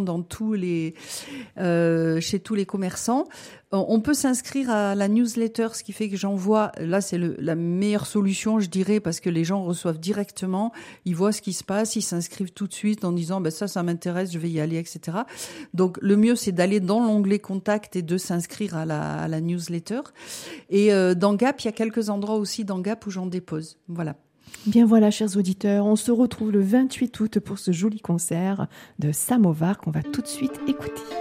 dans chez tous les commerçants. On peut s'inscrire à la newsletter, ce qui fait que j'envoie, là c'est la meilleure solution je dirais, parce que les gens reçoivent directement, ils voient ce qui se passe, ils s'inscrivent tout de suite en disant ça m'intéresse, je vais y aller, etc. Donc le mieux c'est d'aller dans l'onglet contact et de s'inscrire à la newsletter. Et dans Gap, il y a quelques endroits aussi dans Gap où j'en dépose. Voilà. Bien voilà, chers auditeurs, on se retrouve le 28 août pour ce joli concert de Samovar qu'on va tout de suite écouter.